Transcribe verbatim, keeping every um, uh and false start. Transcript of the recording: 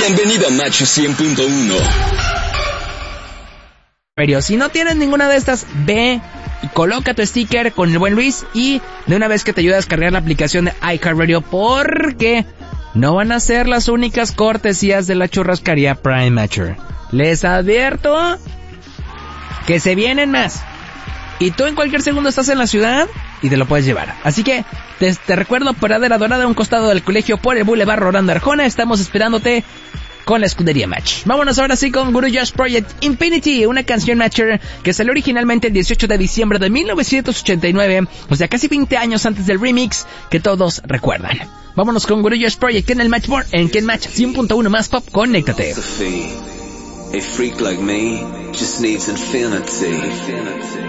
Bienvenido a Match cien punto uno. Pero si no tienes ninguna de estas, ve y coloca tu sticker con el buen Luis y de una vez que te ayuda a descargar la aplicación de iHeartRadio, porque no van a ser las únicas cortesías de la churrascaría Prime Matcher. Les advierto que se vienen más. Y tú en cualquier segundo estás en la ciudad y te lo puedes llevar. Así que te, te recuerdo, Pradera Dorada, a un costado del colegio por el Boulevard Rolando Arjona. Estamos esperándote con la escudería Match. Vámonos ahora sí con Guru Josh Project Infinity, una canción Matcher que salió originalmente el dieciocho de diciembre de mil novecientos ochenta y nueve, o sea, casi veinte años antes del remix que todos recuerdan. Vámonos con Guru Josh Project en el Match More, en Ken Match cien punto uno más Pop. Conéctate. A freak like me just needs infinity.